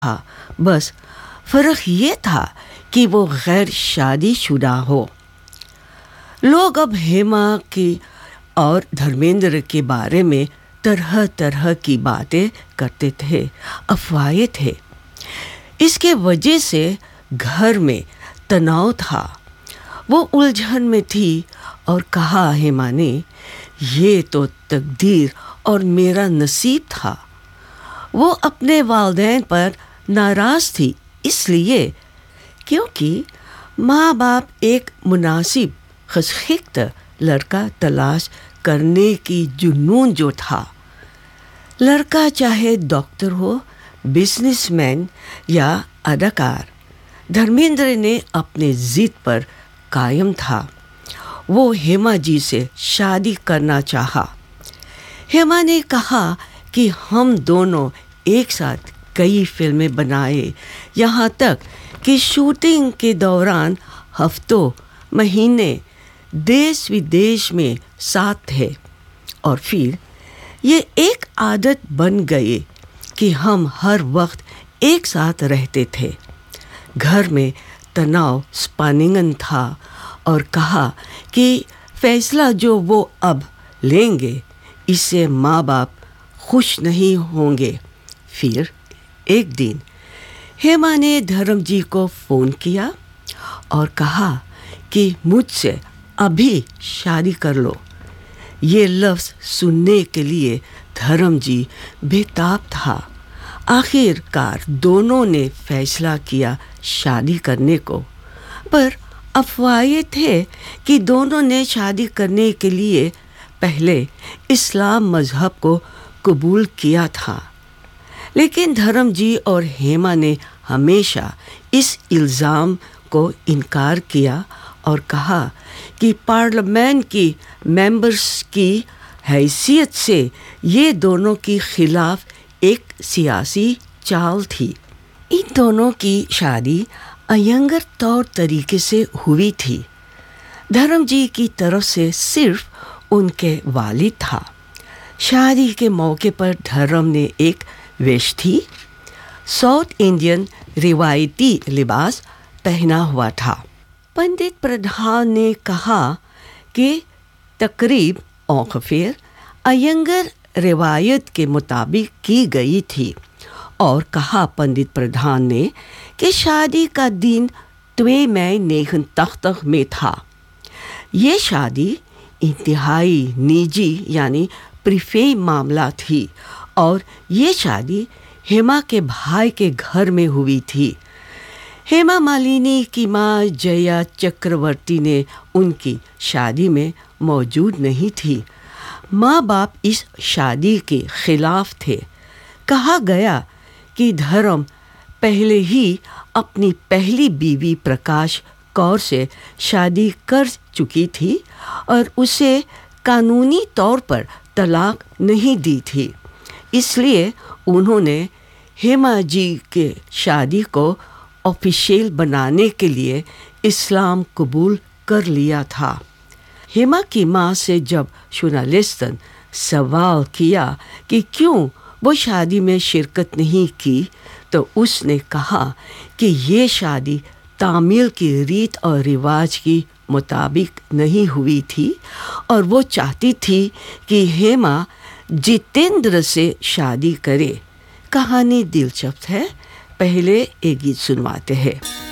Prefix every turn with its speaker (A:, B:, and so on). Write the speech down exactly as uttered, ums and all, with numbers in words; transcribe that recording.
A: था, बस फ़र्क ये था कि वो गैर शादी शुदा हो। लोग अब हेमा की और धर्मेंद्र के बारे में तरह तरह की बातें करते थे, अफवाहें थे। इसके वजह से घर में तनाव था। वो उलझन में थी और कहा हेमा ने, ये तो तकदीर और मेरा नसीब था। वो अपने वालिदैन पर नाराज़ थी, इसलिए क्योंकि माँ बाप एक मुनासिब खुशखिक्त लड़का तलाश करने की जुनून जो था। लड़का चाहे डॉक्टर हो, बिजनेसमैन या अदाकार, धर्मेंद्र ने अपने ज़िद पर कायम था। वो हेमा जी से शादी करना चाहा। हेमा ने कहा कि हम दोनों एक साथ कई फिल्में बनाए, यहाँ तक कि शूटिंग के दौरान हफ्तों महीने देश विदेश में साथ थे। और फिर ये एक आदत बन गई कि हम हर वक्त एक साथ रहते थे। घर में तनाव स्पानिंगन था और कहा कि फैसला जो वो अब लेंगे इससे माँ बाप खुश नहीं होंगे। फिर एक दिन हेमा ने धर्म जी को फ़ोन किया और कहा कि मुझसे अभी शादी कर लो। ये लफ्ज़ सुनने के लिए धर्म जी बेताब था। आखिरकार दोनों ने फैसला किया शादी करने को, पर अफवाहें थे कि दोनों ने शादी करने के लिए पहले इस्लाम मज़हब को कबूल किया था। लेकिन धर्म जी और हेमा ने हमेशा इस इल्ज़ाम को इनकार किया और कहा कि पार्लियामेंट की मेंबर्स की हैसियत से ये दोनों के खिलाफ एक सियासी चाल थी। इन दोनों की शादी अयंगर तौर तरीके से हुई थी। धर्म जी की तरफ से सिर्फ उनके वालिद था। शादी के मौके पर धर्म ने एक वेश्ती साउथ इंडियन रिवायती लिबास पहना हुआ था। पंडित प्रधान ने कहा कि तकरीब औखफेर अयंगर रिवायत के मुताबिक की गई थी और कहा पंडित प्रधान ने कि शादी का दिन त्वे मई नेहन तख्त में था। ये शादी इंतहाई निजी यानी प्रिफे मामला थी और ये शादी हेमा के भाई के घर में हुई थी। हेमा मालिनी की माँ जया चक्रवर्ती ने उनकी शादी में मौजूद नहीं थी। माँ बाप इस शादी के खिलाफ थे। कहा गया कि धर्म पहले ही अपनी पहली बीवी प्रकाश कौर से शादी कर चुकी थी और उसे कानूनी तौर पर तलाक नहीं दी थी। इसलिए उन्होंने हेमा जी के शादी को ऑफिशियल बनाने के लिए इस्लाम कबूल कर लिया था। हेमा की माँ से जब जर्नलिस्ट ने सवाल किया कि क्यों वो शादी में शिरकत नहीं की, तो उसने कहा कि ये शादी तामील की रीत और रिवाज की मुताबिक नहीं हुई थी और वो चाहती थी कि हेमा जितेंद्र से शादी करे। कहानी दिलचस्प है, पहले एक गीत सुनवाते हैं।